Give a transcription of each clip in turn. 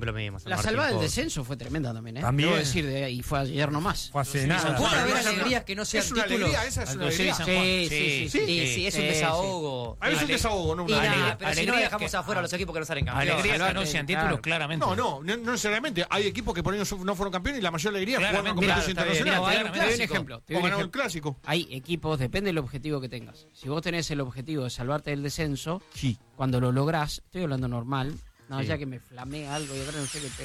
siempre lo mismo. San La Martín, salvada del pobre. descenso fue tremenda también, ¿eh? También. Debo decir, y fue ayer nomás. Fue hace nada. Puede haber Bueno, alegrías que no sean ¿Es una títulos. alegría? ¿Esa es una alegría? Sí, es un desahogo. A mí es un desahogo, no Y una nada, alegría. pero si no Alegría dejamos que- afuera a los equipos que no salen campeones. Alegría que no Salvate, sean claro. títulos, claramente. No necesariamente. Hay equipos que por ahí no fueron campeones y la mayor alegría fue Claramente. una competencia Claro, está bien. internacional. Te doy un ejemplo. O ganar un clásico. Hay equipos, depende del objetivo que tengas. Si vos tenés el objetivo de salvarte del descenso, cuando lo lográs, estoy hablando normal, no, ya que me flamé algo y ahora no sé qué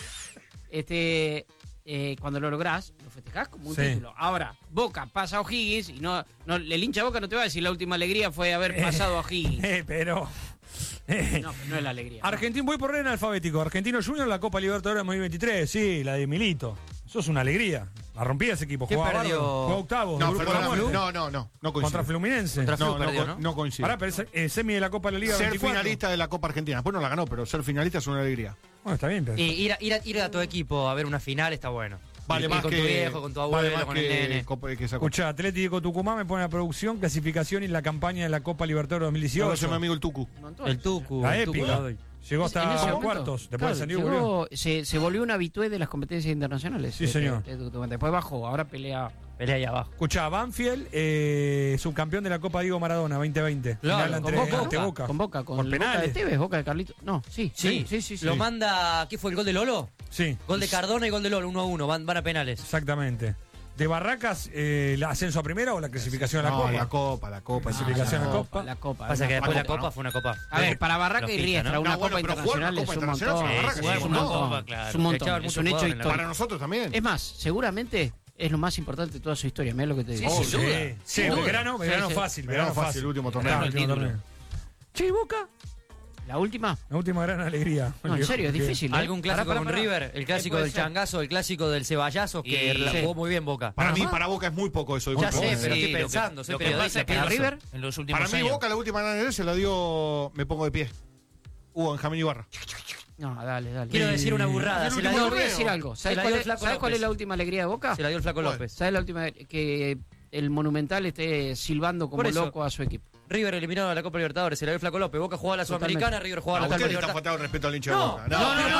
tengo. Cuando lo lográs, lo festejás como un título. Ahora, Boca pasa a O'Higgins y no, el hincha Boca no te va a decir la última alegría fue haber pasado a O'Higgins. Pero... No, no es la alegría. Argentino, voy por orden alfabético. Argentino Junior, la Copa Libertadores 2023. Sí, la de Milito. Eso es una alegría. La rompía ese equipo. ¿Qué Jugaba perdió? bárbaro. Jugaba octavos. No, del grupo de la muerte. no coincido. Contra Fluminense. Contra Flu perdió, ¿no? No coincido. Pará, pero es semi de la Copa de la Liga Ser 24. finalista de la Copa Argentina. Después no la ganó, pero ser finalista es una alegría. Bueno, está bien, pero... Y ir a tu equipo a ver una final está bueno. Vale Ir más con que tu viejo, con tu abuelo, vale más con que el nene. que esa Copa. Escuchá, Atlético Tucumán me pone la producción, clasificación y la campaña de la Copa Libertadores No, 2018. ese es mi amigo el Tucu. El Tucu. La el Tucu, épica. doy. Llegó En hasta ese momento, cuartos. Después claro, ascendió y volvió. se volvió un habitué de las competencias internacionales. Sí, señor. Después bajó, ahora pelea. Pelea ahí abajo. Escuchá, Banfield, subcampeón de la Copa Diego Maradona 2020. Claro, Final con ante Boca. Con Boca, con Por el Boca de penales. Tevez, Boca de Carlitos. No, sí. Lo manda. ¿Qué fue el gol de Lolo? Sí, Gol de Cardona y gol de Lolo, 1-1. Van a penales. exactamente. De Barracas, ¿el ascenso a primera o la clasificación a la Copa? La Copa. Clasificación a no. Copa. La Copa. Pasa que después la la Copa, Copa ¿no? fue una Copa. A ver, para Barraca y Logista, Riestra, ¿no? una No, bueno, Copa pero jugar una internacional es Copa un internacional montón. para Barraca Es es un un montón. montón, claro. Es un montón. Echaban Es mucho un hecho jugador en la histórico. Para nosotros también. Es más, seguramente es lo más importante de toda su historia. Mirá lo que te digo. Sí, sin duda. Sí, Sin duda. Verano Sí, sí. fácil. Verano fácil, el último torneo. Claro, El título. Che, ¿y Boca? La última. La última gran alegría. No, en serio, es difícil. ¿eh? ¿Algún clásico Pará, con pará. River? El clásico Puede del ser. Changazo, el clásico del Ceballazo, que Y- la sí. jugó muy bien Boca. Para mí, para Boca es muy poco eso. Ya sé, pero estoy Sí, lo que- pensando, soy lo que periodista. pasa es que ¿Para en los- River? En los últimos Para mí, años. Boca la última gran alegría se la dio, me pongo de pie. Hugo Benjamín Ibarra. No, dale. Quiero decir una burrada. el Se la último dio, voy a decir algo. Se ¿Sabes la cuál, dio el es, Flaco ¿sabes cuál López. es la última alegría de Boca? Se la dio el Flaco ¿Cuál? López. ¿Sabes la última? Que el Monumental esté silbando como Por eso. loco a su equipo. River eliminado de la Copa Libertadores, se la dio el Flaco López. Boca jugaba a la Totalmente. Sudamericana, River jugaba A a la Copa usted le está Libertadores. faltando el respeto al hincha de No, Boca.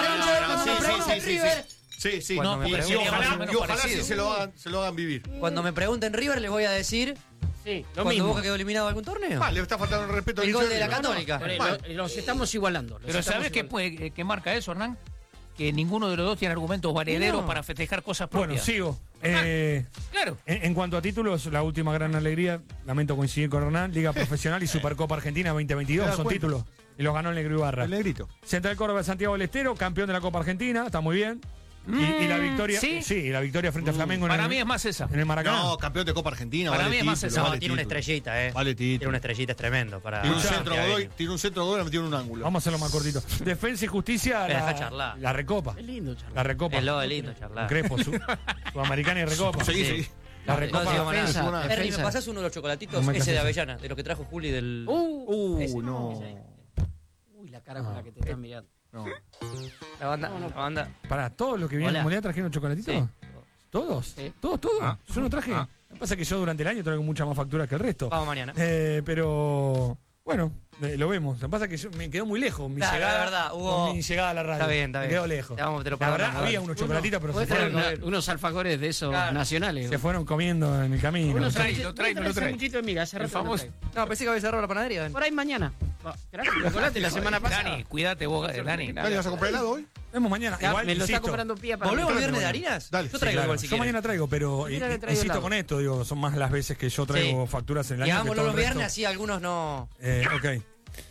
Sí, sí. Cuando me Y pregunten- ojalá, más o menos y ojalá parecido. sí se lo hagan vivir. Cuando me pregunten River, les voy a decir Sí, lo cuando mismo. Boca quedó eliminado de algún torneo. Le está faltando el respeto al El hincha gol de la River. Católica. Por ahí, Mal. los estamos igualando. los Pero estamos ¿sabes qué, igualando. qué marca eso, Hernán? Que ninguno de los dos tiene argumentos valederos No. para festejar cosas Bueno, propias. sigo. Claro. En cuanto a títulos, la última gran alegría, lamento coincidir con Hernán, Liga Profesional y Supercopa Argentina 2022, ¿Te das son cuenta? títulos. Y los ganó el Negro Ibarra. El negrito. Central Córdoba de Santiago del Estero, campeón de la Copa Argentina, está muy bien. Y la victoria, ¿sí? y la victoria frente a Flamengo en Para el, mí es más esa. en el Maracaná. No, campeón de Copa Argentina. Para vale mí es más título, esa. No, vale tiene una título. estrellita, Vale título. Tiene una estrellita, es tremendo. Para Tiene un Escuchá, centro Godoy, tiene un centro Godoy metido en un ángulo. Vamos a hacerlo más cortito. Defensa y Justicia, Me deja charlar. la Recopa. Es lindo, charlar. La Recopa. Es lo lindo charlar. Crespo, Sudamericana y Recopa. Seguí, Sí. seguí. La No Recopa. digo más defensa, nada. defensa. Ernie, ¿me pasás uno de los chocolatitos? No me Ese de cases. avellana, de los que trajo Juli del... Ese. No. Uy, la cara con la que te están mirando. No. La banda. Para todos los que vinieron Hola. al mundial trajeron chocolatitos. Sí. ¿Todos? Sí. ¿Todos? Yo no traje. Lo que pasa es que yo durante el año traigo muchas más facturas que el resto. Vamos mañana. Pero bueno, lo vemos. Lo que pasa es que me quedó muy lejos mi Claro, llegada. la verdad, hubo- Mi llegada a la radio. Está bien, está Me bien. quedó lejos. Te lo La verdad, perdonamos. había unos chocolatitos, pero se Podés traer fueron, unos alfajores de esos Claro. nacionales. se fueron comiendo en el camino. Unos trae, sanguchitos- lo trae, ¿no no lo trae. sanguchito de miga, hace El rato no famoso. traigo. No, pensé que había cerrado la panadería. Por ahí mañana. Traje chocolate la semana pasada. Dani, cuídate vos, Dani. Dale, ¿vas a comprar helado hoy? Vemos mañana. Ya, Igual, me lo está insisto, comprando Pía para ¿Volvemos el mí. viernes de harinas? Dale. Yo Sí, traigo claro, igual si yo quieres. mañana traigo, pero Mira que traigo insisto helado. con esto, digo, son más las veces que yo traigo Sí. facturas en el Y año. que hagámoslo todo los el resto. viernes, así algunos no... Ok.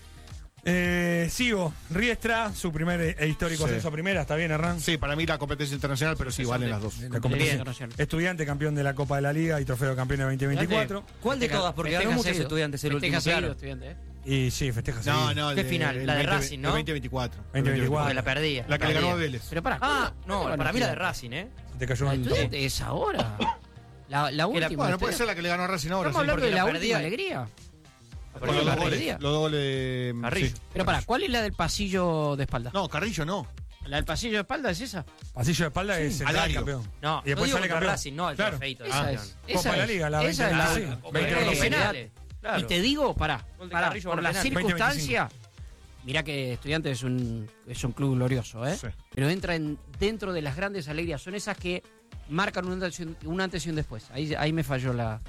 Sigo. Riestra, su primer e histórico Sí. ascenso a primera. ¿Está bien, Hernán? Sí, para mí la competencia internacional, pero sí, valen las dos. La competencia. Internacional. Estudiante, campeón de la Copa de la Liga y trofeo de campeón de 2024. ¿Cuál de todas? Porque ganó muchos estudiantes el último, claro. Estudiante, Y sí, festeja No, seguido. no. ¿Qué final? La de Racing, ¿no? El 2024. 2024. Porque la perdía. La que le ganó a Vélez. Pero para, Ah, no, para mí la de Racing, ¿eh? Se te cayó La un estudiante es ahora. La última. Bueno, puede ser la que le ganó a Racing ahora. Estamos sí. hablando de porque la la última perdía. alegría. Por los la dos goles. perdía. Los dos goles de Carrillo. sí. Pero para, ¿cuál es la del pasillo de espalda? No, Carrillo no. ¿La del pasillo de espalda es esa? pasillo de espalda es el Alario. campeón. No, Y después yo digo sale contra campeón. Racing, no el Claro. trofeito. de Esa campeón. es. Copa Esa de la es. Liga, la Esa es 20, la sí. última. 20, Los 20, penales. Y Claro. te digo, Gol de pará, Carrillo, por gol la penal. circunstancia, mirá que Estudiantes es un club glorioso, ¿eh? Sí. Pero entra dentro de las grandes alegrías. Son esas que marcan un antes y un después. Ahí me falló la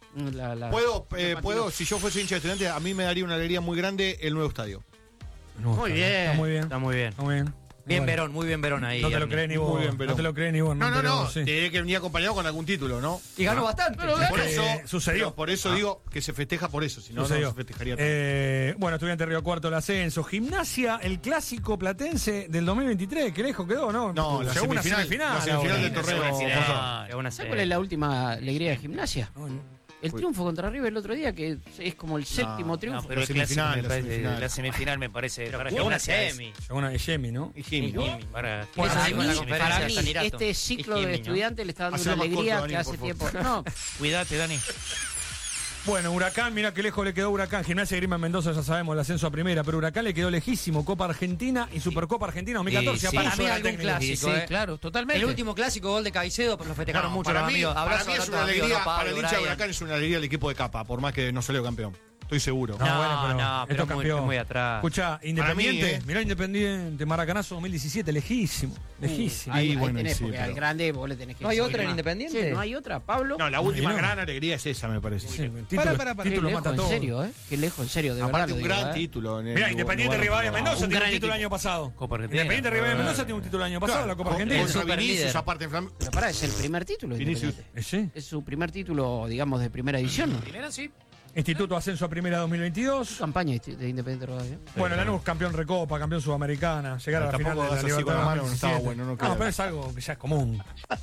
¿Puedo, si yo fuese hincha de Estudiantes, a mí me daría una alegría muy grande el nuevo estadio. No, muy bien. Está muy bien. Está muy bien. Está muy bien. Bien Verón, muy bien Verón ahí. No te lo crees ni vos. No te lo crees ni vos. No. Tiene que venir acompañado con algún título, ¿no? Y ganó bastante. Por eso sucedió. Por eso digo que se festeja por eso. Si no, no se festejaría tanto. Bueno, Estudiantes Río Cuarto el ascenso. Gimnasia, el clásico platense del 2023. ¿Qué lejos quedó, no? No, la semifinal del torneo. ¿Sabes cuál es la última alegría de Gimnasia? El triunfo contra River el otro día, que es como el séptimo triunfo. Pero la semifinal me parece. Pero para una semi. Una de Yemi, ¿no? Para mí, este ciclo de Estudiantes le está dando una alegría que hace tiempo. No, cuídate, Dani. Bueno, Huracán, mira qué lejos le quedó Huracán. Gimnasia de Grima en Mendoza, ya sabemos, el ascenso a primera, pero Huracán le quedó lejísimo. Copa Argentina y Supercopa Argentina 2014. Para mí algún clásico, claro, totalmente. El último clásico, gol de Caicedo, pues lo festejaron mucho los amigos. Para mí es una alegría, para el hincha de Huracán es una alegría el equipo de Capa, por más que no salió campeón. Estoy seguro. Pero muy atrás. Escuchá, Independiente, mirá Independiente, Maracanazo 2017, lejísimo. Ahí tenés, porque al grande vos le tenés que... ¿No hay otra en Independiente? Sí, no hay otra, Pablo. No, la última gran alegría es esa, me parece. Sí, para. Qué lejos, en serio, Qué lejos, en serio, de verdad. Aparte un gran título. Mirá, Independiente Rivadavia Mendoza tiene un título el año pasado. Independiente Rivadavia Mendoza tiene un título el año pasado, la Copa Argentina. Pero pará, es el primer título de Independiente. Es su primer título, digamos, de primera edición. Primera, sí. Instituto Ascenso a Primera 2022. Campaña de Independiente Rivadavia. Bueno, Lanús campeón Recopa, campeón Sudamericana, llegar a la final de la Libertadores. No estaba bueno, no pero es algo que ya es común.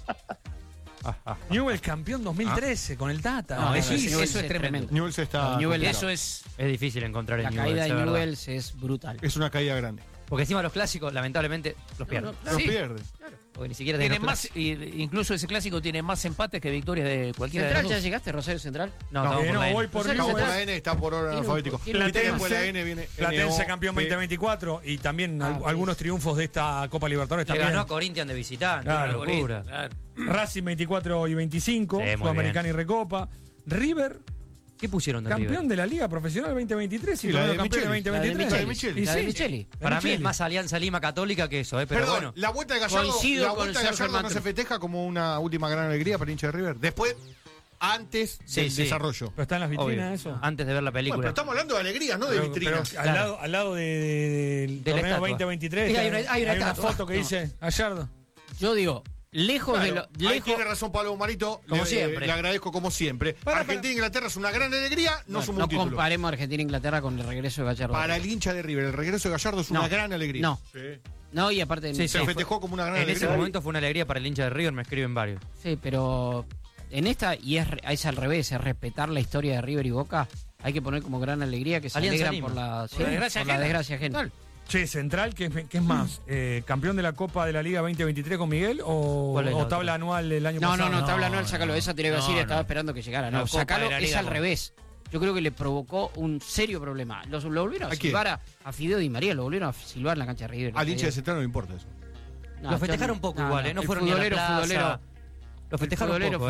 Newell's campeón 2013 con el Tata. Eso es tremendo. Newell's está... Eso es difícil encontrar en Newell's. La caída de Newell's es brutal. Es una caída grande. Porque encima los clásicos, lamentablemente, los pierden. Los pierde. Porque ni siquiera tiene más, incluso ese clásico tiene más empates que victorias de cualquiera ¿Central de los dos. ya llegaste, Rosario Central? No, voy por la N, está por orden alfabético. Platense campeón 2024 y también algunos triunfos de esta Copa Libertadores también. Ganó a Corinthians de visitante, una locura. Racing 24 y 25, Sudamericana y Recopa. River... ¿Qué pusieron de campeón River? de la Liga Profesional 2023 y la de campeón Micheli, 2023. La de Micheli. Para mí es más Alianza Lima Católica que eso, pero Perdón, bueno. La vuelta de Gallardo no se festeja como una última gran alegría para el hincha de River. Después, antes del desarrollo. Pero está en las vitrinas eso. Antes de ver la película. Bueno, pero estamos hablando de alegrías, no de vitrinas. Pero al lado del torneo 2023 hay una foto que dice Gallardo. Yo digo... Lejos de lo. Ahí tiene razón Pablo Marito. Como siempre. Le agradezco como siempre. Argentina e Inglaterra es una gran alegría, no somos un título. No comparemos Argentina e Inglaterra con el regreso de Gallardo. Para el hincha de River, el regreso de Gallardo es una gran alegría. No. Sí. No, y aparte. Se festejó como una gran alegría. En ese momento fue una alegría para el hincha de River, me escriben varios. Sí, pero en esta, y es al revés, es respetar la historia de River y Boca. Hay que poner como gran alegría que se alegran por la desgracia ajena. Che, Central, ¿qué es más? ¿Campeón de la Copa de la Liga 2023 con Miguel o tabla anual del año pasado? No, tabla anual, sácalo. Esa te iba a decir, estaba esperando que llegara. No, sacalo, es al revés. Yo creo que le provocó un serio problema. Lo volvieron a silbar a Fideo Di María, lo volvieron a silbar en la cancha de River. Al hincha de Central no le importa eso. Lo festejaron un poco igual, no fueron ni a la plaza. Lo festejaron un poco,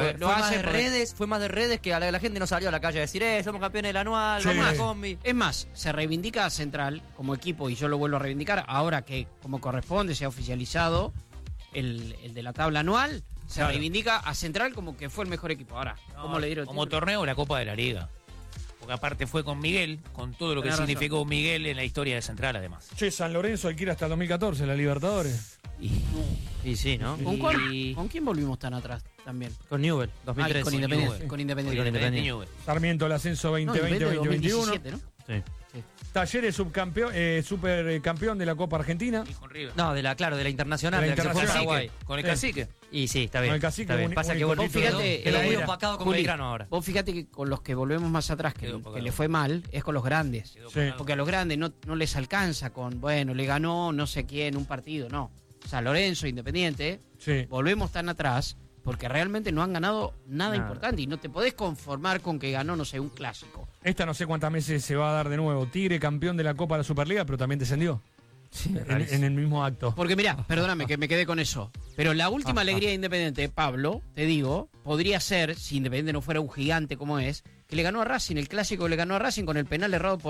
fue más de redes que a la gente no salió a la calle a decir, somos campeones del anual, vamos a la combi. Es más, se reivindica a Central como equipo, y yo lo vuelvo a reivindicar, ahora que como corresponde se ha oficializado el de la tabla anual, se reivindica a Central como que fue el mejor equipo. Ahora, ¿cómo le dieron? Como torneo la Copa de la Liga. Porque aparte fue con Miguel, con todo lo que significó Miguel en la historia de Central además. Che, San Lorenzo hay que ir hasta el 2014, la Libertadores. Y sí, ¿no? ¿Con quién volvimos tan atrás también? Con Newell, 2013. Con Independiente. Sarmiento, el ascenso 2020-2021. ¿no? Sí. Talleres supercampeón de la Copa Argentina. No, de la internacional. De la Paraguay. Con el Cacique. Y sí, está bien. Con el Cacique. Pasa que vos fíjate, quedó muy opacado con Belgrano ahora. Vos fíjate que con los que volvemos más atrás, que le fue mal, es con los grandes. Porque a los grandes no les alcanza con, le ganó no sé quién un partido, no. San Lorenzo, Independiente, volvemos tan atrás porque realmente no han ganado nada importante y no te podés conformar con que ganó, no sé, un clásico. Esta no sé cuántas meses se va a dar de nuevo. Tigre campeón de la Copa de la Superliga, pero también descendió. Sí, en el mismo acto. Porque mirá, perdóname que me quedé con eso, pero la última alegría de Independiente, Pablo, te digo, podría ser, si Independiente no fuera un gigante como es, que le ganó a Racing, el clásico que le ganó a Racing con el penal errado por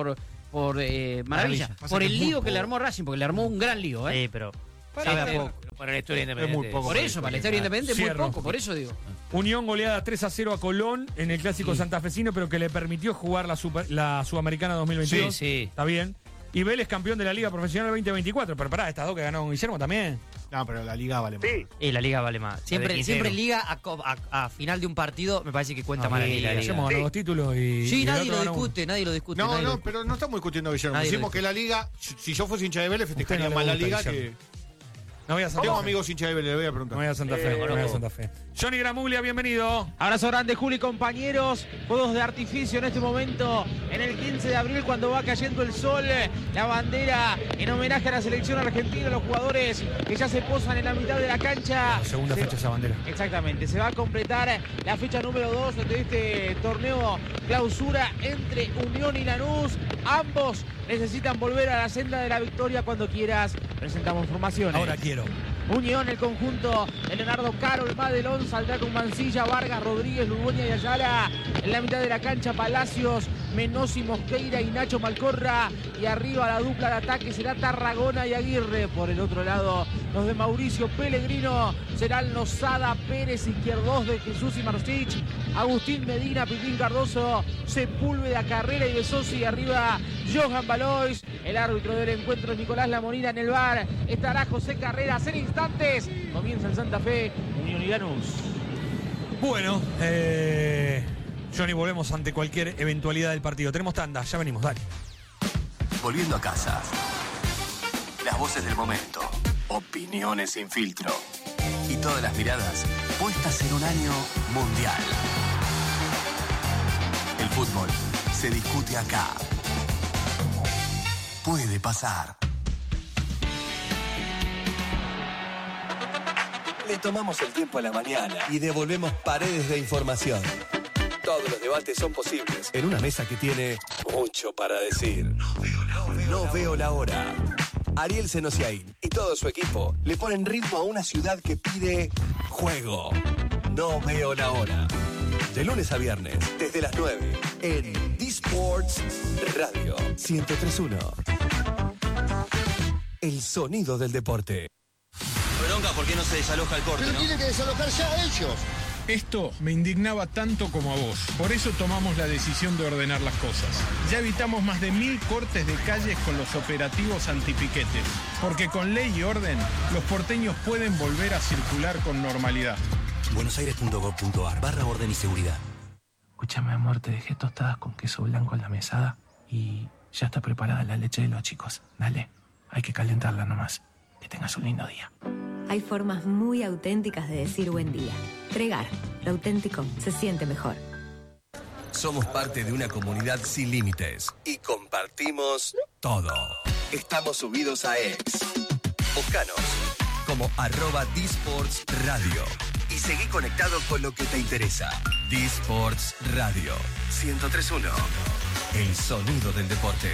maravilla. Por el lío que le armó Racing, porque le armó un gran lío, Sí, pero para la historia independiente. Es muy poco. Por eso, para la historia independiente es muy poco, por eso digo. Unión goleada 3-0 a Colón en el clásico santafesino, pero que le permitió jugar la Sudamericana 2022. Sí. Está bien. Y Vélez campeón de la Liga Profesional 2024. Pero pará, estas dos que ganó con Guillermo también. No, pero la Liga vale más. Y la Liga vale más. Siempre Liga a final de un partido me parece que cuenta más la Liga. Guillermo ganó 2 títulos y. Sí, y nadie lo discute. No, pero no estamos discutiendo a Guillermo. Decimos que la Liga, si yo fuese hincha de Vélez, festejaría más la Liga que. No voy a Santa Fe. Amigos hincha de Vélez, le voy a preguntar. No voy a Santa Fe, no voy a Santa Fe. Johnny Gramuglia, bienvenido. Abrazo grande, Juli, compañeros. Fuegos de artificio en este momento, en el 15 de abril, cuando va cayendo el sol. La bandera en homenaje a la selección argentina, los jugadores que ya se posan en la mitad de la cancha. La segunda fecha esa bandera. Exactamente, se va a completar la fecha número 2 de este torneo clausura entre Unión y Lanús. Ambos necesitan volver a la senda de la victoria. Cuando quieras, presentamos formaciones. Ahora quiero. Unión, el conjunto de Leonardo Caro, el Madelón, saldrá con Mancilla, Vargas, Rodríguez, Lugoña y Ayala. En la mitad de la cancha, Palacios, Menossi, Mosqueira y Nacho Malcorra. Y arriba la dupla de ataque será Tarragona y Aguirre. Por el otro lado, los de Mauricio Pellegrino serán Lozada, Pérez, Izquierdos de Jesús y Marstich, Agustín Medina, Pitín Cardoso, Sepúlveda, Carrera y Besosi. Y arriba, Johan Valois. El árbitro del encuentro es Nicolás Lamonina. En el VAR estará José Carreras. En instantes comienza en Santa Fe, Unión y Lanús. Bueno, Johnny, volvemos ante cualquier eventualidad del partido. Tenemos tanda, ya venimos, dale. Volviendo a casa. Las voces del momento. Opiniones sin filtro. Y todas las miradas puestas en un año mundial. El fútbol se discute acá. Puede pasar. Le tomamos el tiempo a la mañana y devolvemos paredes de información. Todos los debates son posibles en una mesa que tiene mucho para decir. No veo la hora. Ariel Senosiaín y todo su equipo le ponen ritmo a una ciudad que pide juego. No veo la hora. De lunes a viernes, desde las 9, en D-Sports Radio 103.1. El sonido del deporte. Bronca, ¿por qué no se desaloja el corte? Pero tiene que desalojar ya ellos. Esto me indignaba tanto como a vos. Por eso tomamos la decisión de ordenar las cosas. Ya evitamos más de 1000 cortes de calles con los operativos antipiquetes. Porque con ley y orden, los porteños pueden volver a circular con normalidad. buenosaires.gov.ar/orden y seguridad. Escúchame, amor, te dejé tostadas con queso blanco en la mesada y ya está preparada la leche de los chicos. Dale, hay que calentarla nomás. Que tengas un lindo día. Hay formas muy auténticas de decir buen día. Tregar, lo auténtico se siente mejor. Somos parte de una comunidad sin límites y compartimos todo. Estamos subidos a X. Búscanos como @D-Sports Radio y seguí conectado con lo que te interesa. D-Sports Radio 103.1. El sonido del deporte.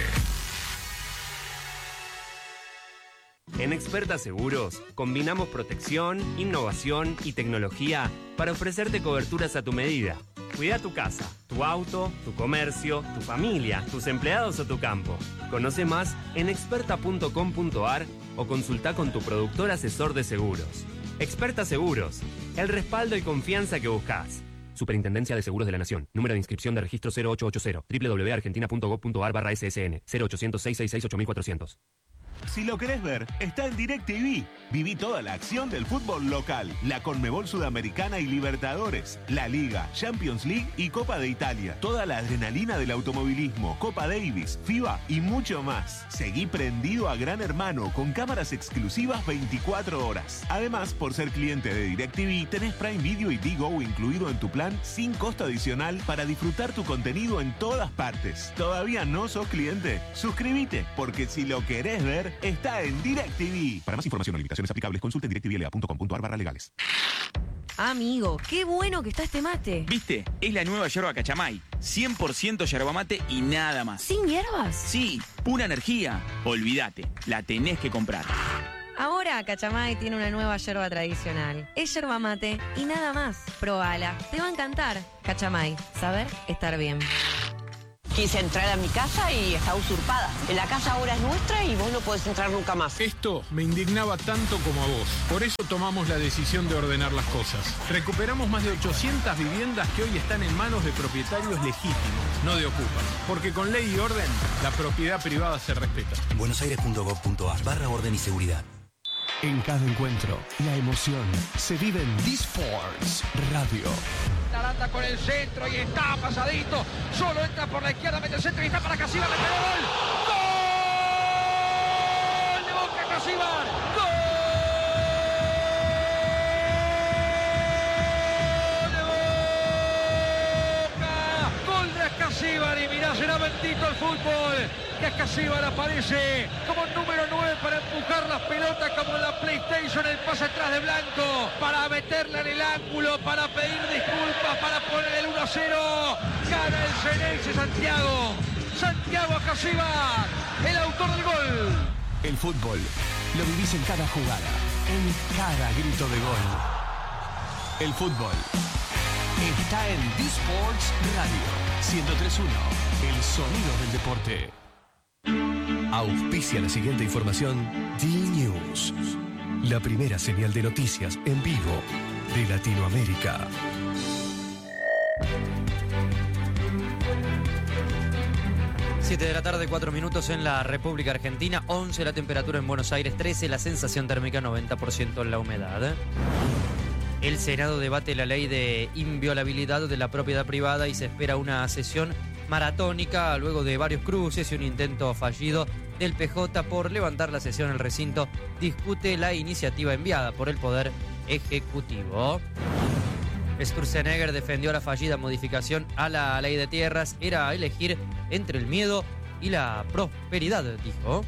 En Experta Seguros, combinamos protección, innovación y tecnología para ofrecerte coberturas a tu medida. Cuida tu casa, tu auto, tu comercio, tu familia, tus empleados o tu campo. Conoce más en experta.com.ar o consulta con tu productor asesor de seguros. Experta Seguros, el respaldo y confianza que buscas. Superintendencia de Seguros de la Nación. Número de inscripción de registro 0880. www.argentina.gov.ar/SSN. 0800-666-8400. Si lo querés ver, está en DirecTV. Viví toda la acción del fútbol local, la Conmebol Sudamericana y Libertadores, la Liga, Champions League y Copa de Italia. Toda la adrenalina del automovilismo, Copa Davis, FIBA y mucho más. Seguí prendido a Gran Hermano con cámaras exclusivas 24 horas. Además, por ser cliente de DirecTV, tenés Prime Video y Digo incluido en tu plan sin costo adicional para disfrutar tu contenido en todas partes. ¿Todavía no sos cliente? Suscríbete, porque si lo querés ver, está en DirecTV. Para más información o limitaciones aplicables, consulte directvla.com.ar/legales. Amigo, qué bueno que está este mate. ¿Viste? Es la nueva yerba Cachamay. 100% yerba mate y nada más. ¿Sin hierbas? Sí, pura energía. Olvídate, la tenés que comprar. Ahora Cachamay tiene una nueva yerba tradicional. Es yerba mate y nada más. Probala, te va a encantar. Cachamay, saber estar bien. Quise entrar a mi casa y está usurpada. La casa ahora es nuestra y vos no podés entrar nunca más. Esto me indignaba tanto como a vos. Por eso tomamos la decisión de ordenar las cosas. Recuperamos más de 800 viviendas que hoy están en manos de propietarios legítimos, no de ocupas. Porque con ley y orden, la propiedad privada se respeta. buenosaires.gov.ar/orden y seguridad. En cada encuentro, la emoción se vive en D-Sports Radio. Aranda con el centro y está pasadito. Solo entra por la izquierda, mete el centro y está para Casíbar. ¡Le pegó gol! ¡Gol! ¡De Boca Casíbar! ¡Gol! ¡De Boca! ¡Gol de Casíbar! Y mirá, será bendito el fútbol. Que Casíbar aparece como número 9 para empujar las pelotas como en la PlayStation, el pase atrás de Blanco, para meterla en el ángulo, para pedir disculpas, para poner el 1-0. Gana el Xeneize Santiago. Santiago Casíbar, el autor del gol. El fútbol lo vivís en cada jugada, en cada grito de gol. El fútbol está en D-Sports Radio 103.1, el sonido del deporte. Auspicia la siguiente información D-News, la primera señal de noticias en vivo de Latinoamérica. Siete de la tarde, 4 minutos en la República Argentina, 11 la temperatura en Buenos Aires, 13 la sensación térmica, 90% en la humedad. El Senado debate la ley de inviolabilidad de la propiedad privada y se espera una sesión maratónica luego de varios cruces y un intento fallido del PJ por levantar la sesión. El recinto discute la iniciativa enviada por el Poder Ejecutivo. Sturzenegger defendió la fallida modificación a la ley de tierras. Era elegir entre el miedo y la prosperidad, dijo.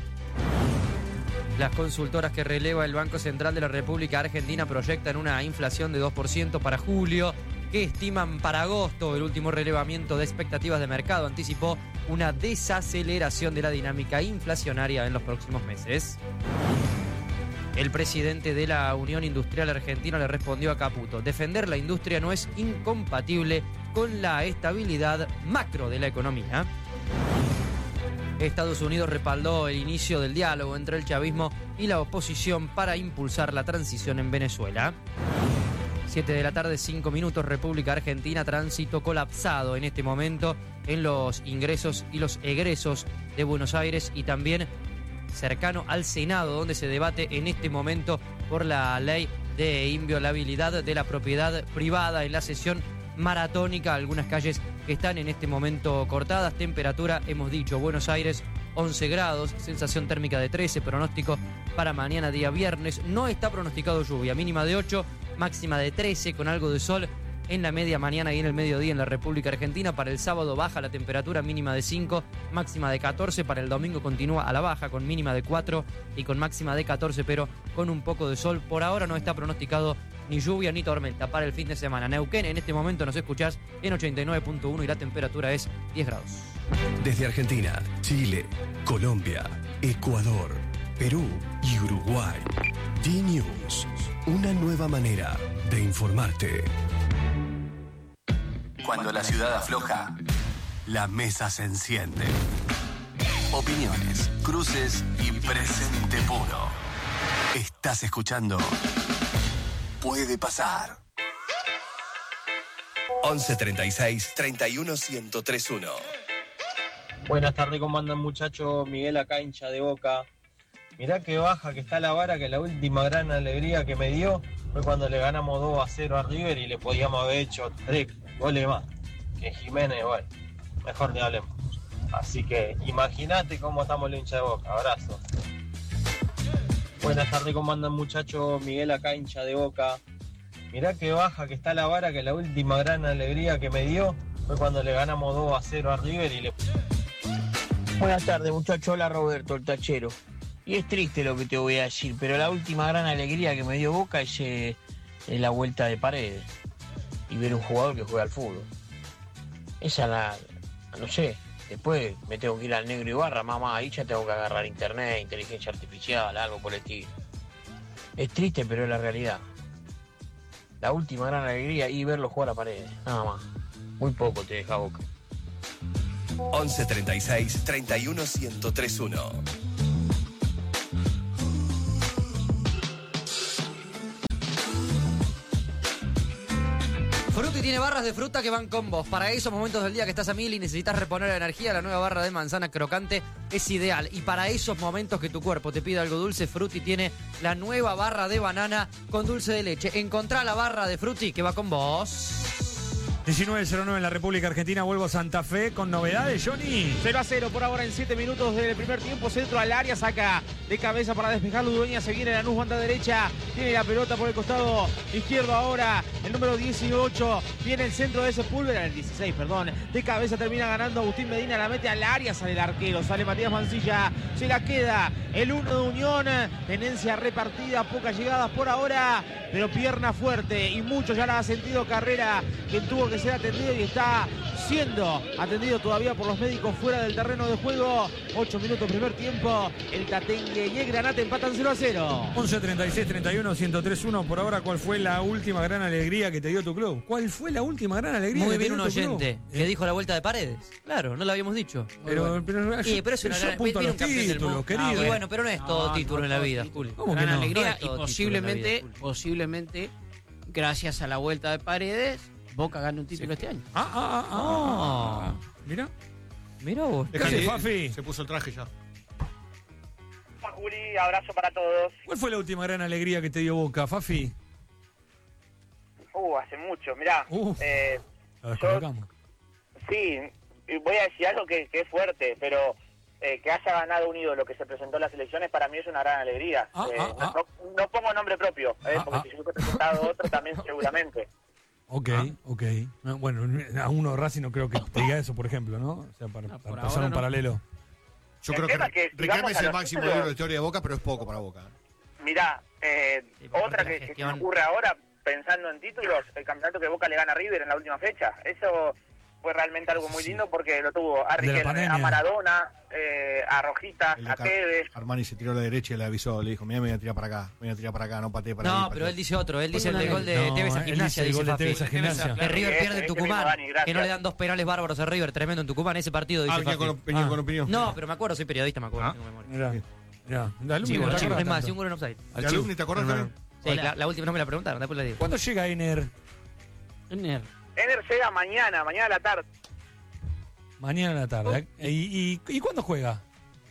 Las consultoras que releva el Banco Central de la República Argentina proyectan una inflación de 2% para julio, que estiman para agosto. El último relevamiento de expectativas de mercado anticipó una desaceleración de la dinámica inflacionaria en los próximos meses. El presidente de la Unión Industrial Argentina le respondió a Caputo: defender la industria no es incompatible con la estabilidad macro de la economía. Estados Unidos respaldó el inicio del diálogo entre el chavismo y la oposición para impulsar la transición en Venezuela. 7 de la tarde, 5 minutos, República Argentina, tránsito colapsado en este momento en los ingresos y los egresos de Buenos Aires y también cercano al Senado, donde se debate en este momento por la ley de inviolabilidad de la propiedad privada en la sesión maratónica. Algunas calles que están en este momento cortadas. Temperatura, hemos dicho, Buenos Aires 11 grados, sensación térmica de 13, pronóstico para mañana día viernes. No está pronosticado lluvia, mínima de 8, máxima de 13 con algo de sol en la media mañana y en el mediodía en la República Argentina. Para el sábado baja la temperatura, mínima de 5, máxima de 14. Para el domingo continúa a la baja con mínima de 4 y con máxima de 14, pero con un poco de sol. Por ahora no está pronosticado ni lluvia ni tormenta para el fin de semana. Neuquén, en este momento nos escuchás en 89.1 y la temperatura es 10 grados. Desde Argentina, Chile, Colombia, Ecuador, Perú y Uruguay. D-News, una nueva manera de informarte. Cuando la ciudad afloja, la mesa se enciende. Opiniones, cruces y presente puro. Estás escuchando Puede Pasar. 1136 31 1031. Buenas tardes, ¿cómo andan, muchachos? Miguel acá, hincha de Boca. Mirá qué baja que está la vara, que la última gran alegría que me dio fue cuando le ganamos 2-0 a River y le podíamos haber hecho 3 goles más. Que Jiménez, bueno, mejor ni hablemos. Así que imagínate cómo estamos los hinchas de Boca. Abrazo. Buenas tardes, ¿cómo andan, muchachos? Miguel acá, hincha de Boca. Mirá qué baja que está la vara, que la última gran alegría que me dio fue cuando le ganamos 2-0 a River y le... Buenas tardes, muchachos. Hola, Roberto, el tachero. Y es triste lo que te voy a decir, pero la última gran alegría que me dio Boca es la vuelta de Paredes y ver un jugador que juega al fútbol. Esa no sé, después me tengo que ir al Negro Ibarra, mamá, ahí ya tengo que agarrar internet, inteligencia artificial, algo por el estilo. Es triste, pero es la realidad. La última gran alegría y verlo jugar a Paredes, nada más. Muy poco te deja Boca. 11 36 31 1031. Frutti tiene barras de fruta que van con vos. Para esos momentos del día que estás a mil y necesitas reponer la energía, la nueva barra de manzana crocante es ideal. Y para esos momentos que tu cuerpo te pide algo dulce, Frutti tiene la nueva barra de banana con dulce de leche. Encontrá la barra de Frutti que va con vos. 19:09 en la República Argentina. Vuelvo a Santa Fe con novedades, Johnny. 0-0 por ahora en 7 minutos del primer tiempo. Centro al área, saca de cabeza para despejar Ludueña. Se viene Lanús, banda derecha. Tiene la pelota por el costado izquierdo ahora. El número 18. Viene el centro de Sepúlveda, el 16, perdón. De cabeza termina ganando Agustín Medina. La mete al área, sale el arquero. Sale Matías Mancilla. Se la queda el 1 de Unión. Tenencia repartida, pocas llegadas por ahora. Pero pierna fuerte y mucho ya la ha sentido Carrera, quien tuvo que ser atendido y está siendo atendido todavía por los médicos fuera del terreno de juego. 8 minutos primer tiempo. El Tatengue y el Granate empatan 0-0. 11 36 31 1031. Por ahora, ¿cuál fue la última gran alegría que te dio tu club? ¿Cuál fue la última gran alegría Muy que bien te dio un tu club? oyente que dijo la vuelta de Paredes. Claro, no lo habíamos dicho. Pero es una gran apunto a los títulos, querido. Bueno, pero no es todo título en la vida, Julio. ¿Cómo que no? Alegría No es y todo título en la vida, Julio. posiblemente, gracias a la vuelta de Paredes, Boca gana un título este año. Mira. Mira vos. ¿Qué haces, Fafi? Se puso el traje ya. Hola, Juli, abrazo para todos. ¿Cuál fue la última gran alegría que te dio Boca, Fafi? Hace mucho, mirá. La descolocamos. Sí, voy a decir algo que es fuerte, pero que haya ganado un ídolo que se presentó en las elecciones para mí es una gran alegría. No pongo nombre propio, porque si yo hubiese presentado otro también seguramente. Ok. Bueno, a uno de Racing no creo que te diga eso, por ejemplo, ¿no? O sea, para pasar un paralelo. Yo creo que Riquelme es el máximo ídolo de la historia de Boca, pero es poco para Boca. Mirá, otra que se me ocurre ahora, pensando en títulos, el campeonato que Boca le gana a River en la última fecha. Eso fue realmente algo muy lindo porque lo tuvo a Riquelme, a Maradona, a Rojitas, a Tevez. Armani se tiró a la derecha y le avisó, le dijo, mira, me voy a tirar para acá, no patee para ahí. No, pero él dice otro, él dice el del gol de Tevez a Gimnasia, dice Fafi. Que River pierde en Tucumán, que no le dan 2 penales bárbaros a River, tremendo en Tucumán, ese partido, dice Fafi. Con opinión. No, pero me acuerdo, soy periodista, me acuerdo. Mirá. Es más, si un gol en offside. ¿De Alumni te acordás también? Sí, la última no me la preguntaron, después la digo. ¿Cuándo llega Ener? Ener llega mañana a la tarde. Mañana a la tarde. ¿Y cuándo juega?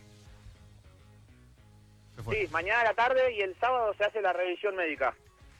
Sí, mañana a la tarde y el sábado se hace la revisión médica.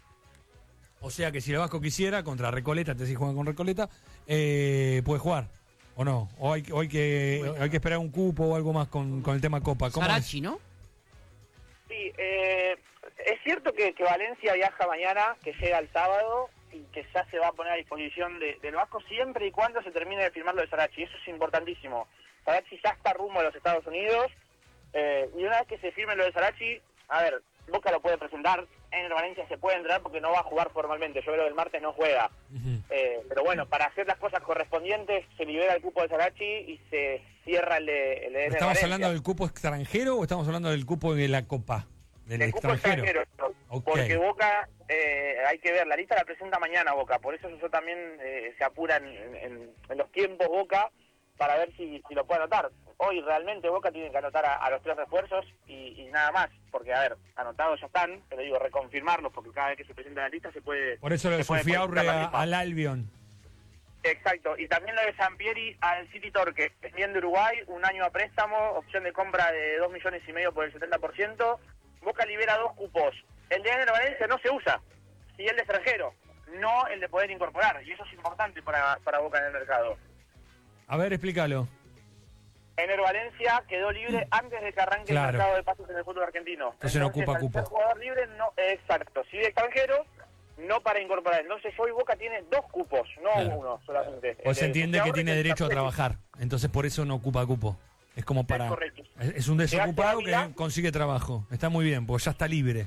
O sea que si el Vasco quisiera, contra Recoleta, te si juegan con Recoleta, puede jugar. ¿O no? ¿O hay que esperar un cupo o algo más con el tema Copa? Sarachi, ¿no? Sí, es cierto que Valencia viaja mañana, que llega el sábado y que ya se va a poner a disposición del Vasco siempre y cuando se termine de firmar lo de Sarachi. Eso es importantísimo. Sarachi ya está rumbo a los Estados Unidos y una vez que se firme lo de Sarachi, a ver, Boca lo puede presentar, en Valencia se puede entrar porque no va a jugar formalmente. Yo creo que el martes no juega. Pero bueno, para hacer las cosas correspondientes se libera el cupo de Sarachi y se cierra el de ¿Estamos Valencia. hablando del cupo extranjero o estamos hablando del cupo de la Copa? Del cupo extranjero. Porque Boca, hay que ver, la lista la presenta mañana Boca, por eso yo también se apura en los tiempos Boca para ver si lo puede anotar. Hoy realmente Boca tiene que anotar a los 3 refuerzos y nada más, porque a ver, anotados ya están, pero digo, reconfirmarlos, porque cada vez que se presenta la lista se puede... Por eso lo de Sofiaurre al Albion. Exacto, y también lo de Sampieri al City Torque, bien de Uruguay, 1 año a préstamo, opción de compra de 2,5 millones por el 70%. Boca libera 2 cupos. El de Ener Valencia no se usa, y el de extranjero, no el de poder incorporar, y eso es importante para Boca en el mercado. A ver, explícalo. Ener Valencia quedó libre antes de que arranque el mercado de pases en el fútbol argentino. Entonces no ocupa cupo. El jugador libre, no, exacto, si de extranjero, no para incorporar. Entonces hoy Boca tiene 2 cupos, no uno solamente. Pues se entiende que tiene derecho a trabajar, entonces por eso no ocupa cupo. Es como para... Es correcto. Es un desocupado que consigue trabajo. Está muy bien, porque ya está libre.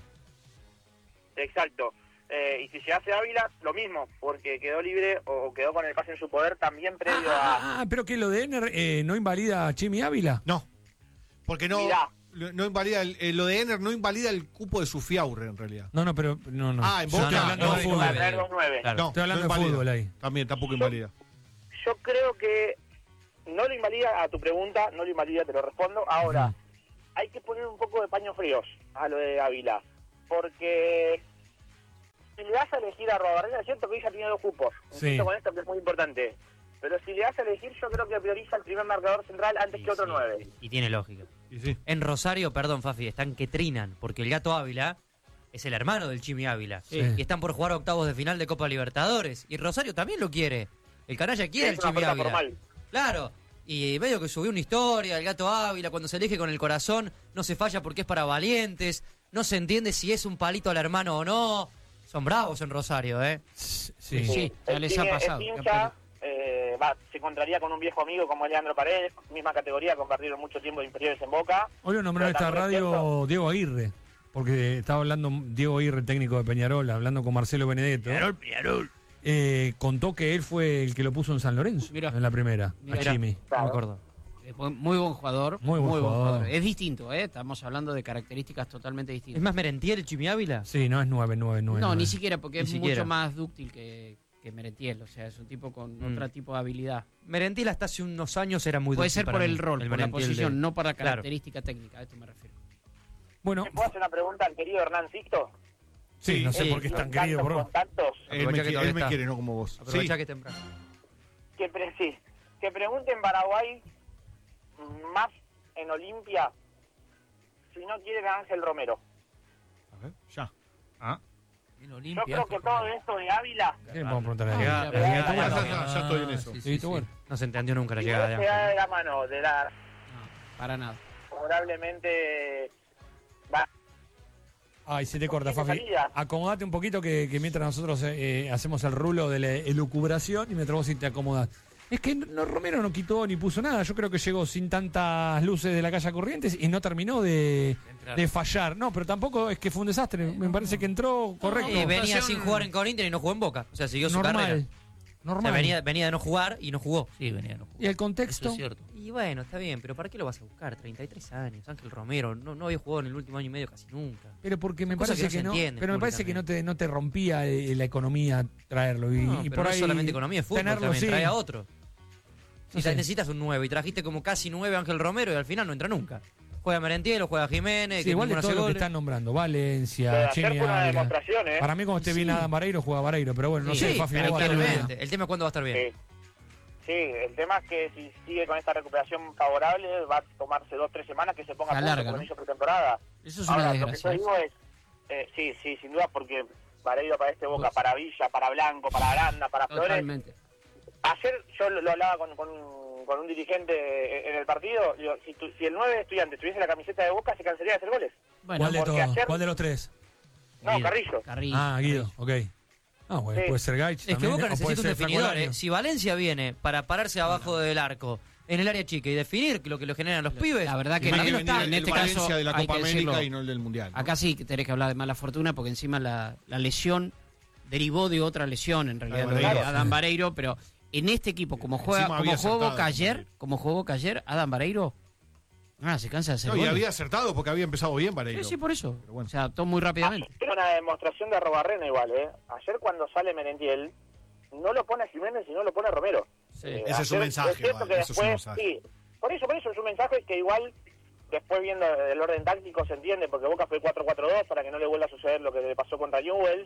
Exacto. Y si se hace Ávila, lo mismo, porque quedó libre o quedó con el pase en su poder también previo a... pero que lo de Ener no invalida a Chimi Ávila. No, porque no invalida, lo de Ener no invalida el cupo de Sofiaurre en realidad. No, pero no. En Boca estoy hablando de fútbol. Claro. Estoy hablando de fútbol ahí. También, tampoco invalida. Yo creo que no lo invalida a tu pregunta, no lo invalida, te lo respondo. Ahora, hay que poner un poco de paños fríos a lo de Ávila, porque si le das a elegir a Arrobarrena, es cierto que ella tiene 2 cupos, insisto con esto que es muy importante, pero si le das a elegir, yo creo que prioriza el primer marcador central antes que otro 9. Y tiene lógica. En Rosario, perdón, Fafi, están que trinan, porque el Gato Ávila es el hermano del Chimi Ávila, y están por jugar octavos de final de Copa Libertadores, y Rosario también lo quiere. El canalla quiere el Chimi Ávila. Formal. Claro. Y medio que subió una historia, el Gato Ávila, cuando se elige con el corazón, no se falla porque es para valientes, no se entiende si es un palito al hermano o no. Son bravos en Rosario, ¿eh? Sí, ya les ha pasado. Se encontraría con un viejo amigo como Leandro Paredes, misma categoría, compartieron mucho tiempo de inferiores en Boca. Hoy lo nombró en esta radio Diego Aguirre, porque estaba hablando Diego Aguirre, técnico de Peñarol, hablando con Marcelo Benedetto. Peñarol. Contó que él fue el que lo puso en San Lorenzo en la primera, a Chimi. No me acuerdo. Muy buen jugador. Muy buen jugador. Es distinto, estamos hablando de características totalmente distintas. ¿Es más Merentiel el Chimi Ávila? Sí, no es 9. No, ni siquiera, porque es mucho más dúctil que Merentiel. O sea, es un tipo con otro tipo de habilidad. Merentiel hasta hace unos años era muy dúctil. Puede ser por el rol, por la posición, no para la Claro. característica técnica. A esto me refiero. Bueno, ¿Me puedo hacer una pregunta al querido Hernán Sixto? Sí, no sé por qué es tan querido, bro. Contactos. Él me quiere, no como vos. Aprovecha que es temprano. Que pregunte en Paraguay, más en Olimpia, si no quiere a Ángel Romero. A ver, ya. Yo creo que todo esto de Ávila... ¿Qué vamos a preguntar? Ya estoy en eso. No se entendió nunca la llegada de Se da Ángel. de la mano de la... Para nada. Probablemente... va. Ay, se te corta, Fafi. Acomodate un poquito que mientras nosotros hacemos el rulo de la elucubración y mientras vos sí te acomodás. Es que Romero no quitó ni puso nada. Yo creo que llegó sin tantas luces de la calle Corrientes y no terminó de fallar. No, pero tampoco es que fue un desastre. Me parece que entró correcto. Y venía sin jugar en Corinthians y no jugó en Boca. O sea, siguió su carrera. Normal. O sea, venía de no jugar y no jugó. Sí, venía de no jugar. ¿Y el contexto? Eso es cierto. Y bueno, está bien, pero ¿para qué lo vas a buscar? 33 años, Ángel Romero, no había jugado en el último año y medio casi nunca. Pero porque me Cosas parece que no, pero me parece que no te rompía la economía traerlo y pero por no ahí solamente economía, es fútbol tenerlo, también, sí. trae a otro. No Si sé. necesitas un 9 y trajiste como casi 9 a Ángel Romero y al final no entra nunca. Juega Merentiel o juega Jiménez. Sí, igual de todo lo que están nombrando, Valencia, Chemi Ávila. Para mí, cuando esté bien Adam Vareiro, juega Vareiro, pero bueno, no sé, Fafi, vos vas a ver. El tema es cuándo va a estar bien. Sí, el tema es que si sigue con esta recuperación favorable, va a tomarse 2-3 semanas que se ponga a punto larga, con ¿no? ellos pretemporada. Eso es Ahora, una desgracia. lo que yo digo es, sí, sin duda, porque Vareiro para este Boca, para Villa, para Blanco, para Aranda, para Flores. Totalmente. Ayer yo lo hablaba con un dirigente en el partido, digo, si el 9 de Estudiantes tuviese la camiseta de Boca, se cansaría de hacer goles. Bueno, ¿Cuál de los tres? No, Carrillo. Ah, Guido, ok. Ah, bueno, Sí. puede ser Gaich Es que también, Boca o puede necesita un ser Franco definidor. Laño. Si Valencia viene para pararse abajo del arco en el área chica y definir lo que lo generan los pibes, La verdad que ¿para no qué no está está? en este Valencia caso de la hay Copa que América decirlo. y no el del Mundial, ¿no? Acá sí que tenés que hablar de mala fortuna porque encima la lesión derivó de otra lesión en realidad, lo de Vareiro. Adam Vareiro, pero en este equipo como jugó Boca ayer, Adam Vareiro se cansa de hacer No, y goles. había acertado porque había empezado bien Vareiro. Sí, por eso. Pero bueno. O sea, todo muy rápidamente. Es una demostración de Arrobarrena igual, Ayer cuando sale Merentiel, no lo pone a Jiménez y no lo pone a Romero. Ese es un ayer, mensaje, es cierto vale, que eso es un después, mensaje. sí, por eso es un mensaje que igual, después viendo el orden táctico se entiende, porque Boca fue 4-4-2 para que no le vuelva a suceder lo que le pasó contra Newell's.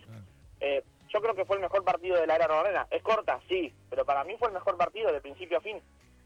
Yo creo que fue el mejor partido de la era Arrobarena. Es corta, sí, pero para mí fue el mejor partido de principio a fin.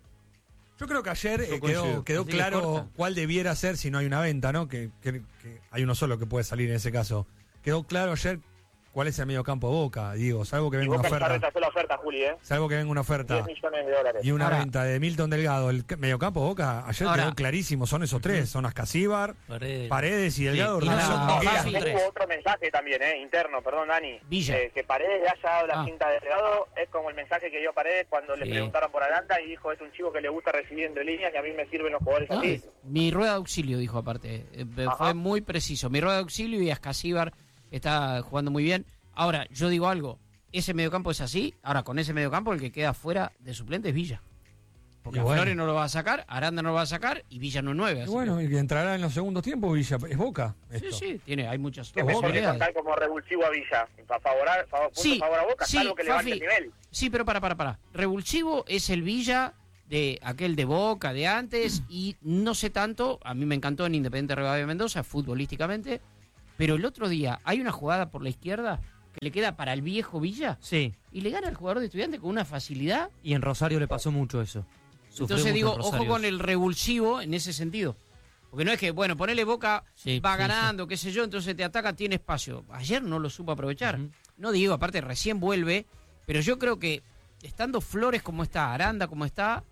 Yo creo que ayer Yo quedó coincido. claro cuál debiera ser si no hay una venta, ¿no? Que hay uno solo que puede salir en ese caso. Quedó claro ayer cuál es el mediocampo de Boca, digo, salvo que Y venga una Boca ya oferta. rechazó la oferta, Juli, Salvo que venga una oferta 10 millones de dólares. y una Ahora- venta de Milton Delgado. El mediocampo de Boca ayer Ahora- quedó clarísimo, son esos tres, son Ascasíbar, Paredes y Delgado. Sí, y Orlando, no son Noguera. dos, Hubo otro mensaje también, interno, perdón, Dani. Villa. Que Paredes le haya dado la cinta de Delgado es como el mensaje que dio Paredes cuando le Sí. preguntaron por Aranda y dijo, es un chico que le gusta recibir entre líneas y a mí me sirven los jugadores así. Mi rueda de auxilio, dijo aparte. Fue muy preciso. Mi rueda de auxilio y Ascasíbar está jugando muy bien. Ahora, yo digo algo. Ese mediocampo es así. Ahora, con ese mediocampo, el que queda fuera de suplente es Villa. Porque Y a bueno. Flores no lo va a sacar, Aranda no lo va a sacar y Villa no es 9. Y bueno, y que entrará en los segundos tiempos, Villa, es Boca. Sí, Esto. sí, hay muchas Que mejor que posibilidades. contar como revulsivo a Villa, para punto Sí, favor a Boca, sí, salvo que levante Fafi. el nivel. Sí, pero para. Revulsivo es el Villa de aquel de Boca de antes y no sé tanto, a mí me encantó en Independiente Rivadavia Mendoza futbolísticamente, pero el otro día hay una jugada por la izquierda que le queda para el viejo Villa y le gana al jugador de Estudiantes con una facilidad. Y en Rosario le pasó mucho eso. Entonces digo, ojo con el revulsivo en ese sentido. Porque no es que, bueno, ponele Boca, va ganando, qué sé yo, entonces te ataca, tiene espacio. Ayer no lo supo aprovechar. No digo, aparte recién vuelve, pero yo creo que estando Flores como está, Aranda como está,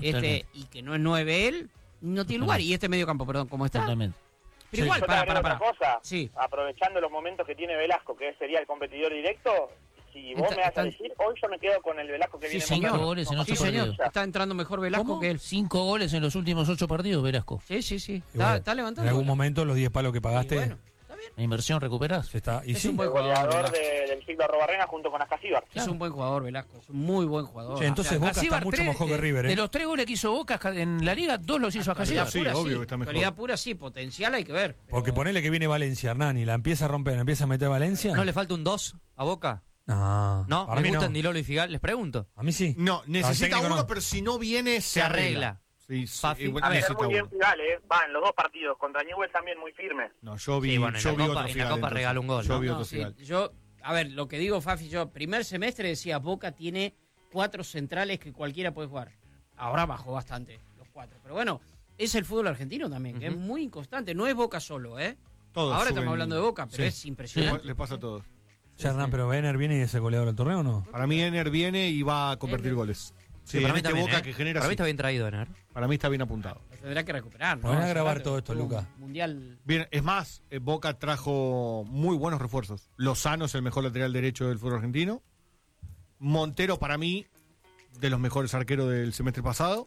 y que no es 9 él, no tiene lugar. Y este medio campo, perdón, como está. Totalmente. Pero igual, para. Otra cosa, aprovechando los momentos que tiene Velasco, que sería el competidor directo, si vos me vas a decir, hoy yo me quedo con el Velasco que viene. 5 goles en 8 partidos. Está entrando mejor Velasco que él. 5 goles en los últimos 8 partidos, Velasco. Sí. Bueno, está levantando. En algún momento los 10 palos que pagaste. Bueno, está bien. La inversión recuperás. Es un buen jugador del ciclo Arrobarrena junto con Ascasíbar. Es un buen jugador, Velasco. Es un muy buen jugador. Entonces Boca está mucho mejor que River. De los 3 goles que hizo Boca en la Liga, 2 los hizo Ascasíbar. Sí, obvio que está mejor. Calidad pura, sí. Potencial hay que ver. Porque ponele que viene Valencia, Hernani, la empieza a romper, la empieza a meter Valencia. ¿No le falta un 2 a Boca? No. ¿No? ¿Les gustan Dilolo y Figal? Les pregunto. A mí sí. No, necesita uno, pero si no viene, se arregla. Sí, a ver, muy bien Figal, va en los 2 partidos. Contra Newell's también muy firme. No, yo vi en la Copa regaló un gol. Yo vi otro Figal. A ver, lo que digo, Fafi, yo primer semestre decía, Boca tiene 4 centrales que cualquiera puede jugar. Ahora bajó bastante los 4. Pero bueno, es el fútbol argentino también, que es muy inconstante. No es Boca solo, Todos ahora estamos hablando de Boca, pero es impresionante. Sí, le pasa a todos. Hernán, pero ¿Ener viene y es el goleador del torneo o no? Para mí Ener viene y va a convertir goles. Sí, para mí también, Boca que genera. Para mí está bien traído, Ener. Para mí está bien apuntado. Tendrá que recuperar, ¿no? Van a grabar todo esto, Luca. Mundial. Bien, es más, Boca trajo muy buenos refuerzos. Lozano es el mejor lateral derecho del fútbol argentino. Montero, para mí, de los mejores arqueros del semestre pasado.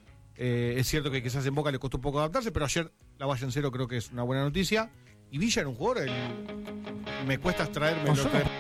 Es cierto que quizás en Boca le costó un poco adaptarse, pero ayer la valla en cero creo que es una buena noticia. Y Villa era un jugador, me cuesta extraerme lo que